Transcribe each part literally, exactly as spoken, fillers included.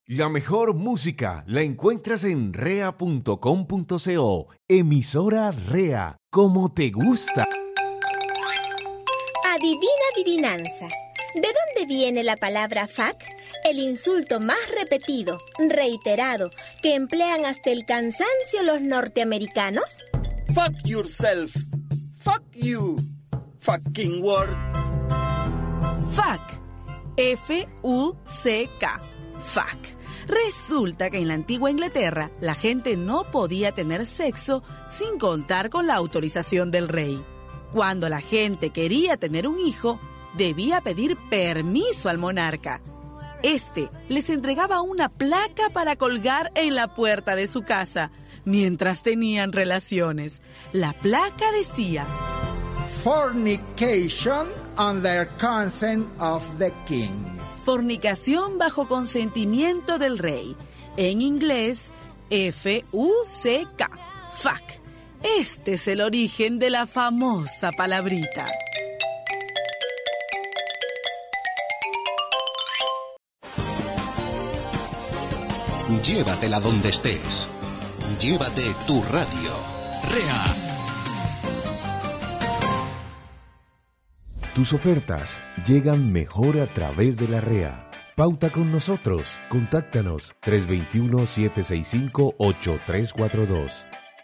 La mejor música la encuentras en rea punto com punto co. Emisora Rea, como te gusta. Adivina adivinanza. ¿De dónde viene la palabra fuck? El insulto más repetido, reiterado, que emplean hasta el cansancio los norteamericanos. Fuck yourself. Fuck you. Fucking word. Fuck. F U C K. Fuck. Resulta que en la antigua Inglaterra la gente no podía tener sexo sin contar con la autorización del rey. Cuando la gente quería tener un hijo, debía pedir permiso al monarca. Este les entregaba una placa para colgar en la puerta de su casa mientras tenían relaciones. La placa decía: Fornication under consent of the king. Fornicación bajo consentimiento del rey. En inglés, F U C K. Fuck. Este es el origen de la famosa palabrita. Llévatela donde estés. Llévate tu radio. Rea. Tus ofertas llegan mejor a través de la Rea. Pauta con nosotros. Contáctanos tres dos uno, siete seis cinco, ocho tres cuatro dos.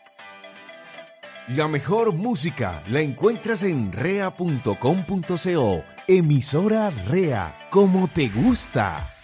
La mejor música la encuentras en rea punto com punto co. Emisora Rea, como te gusta.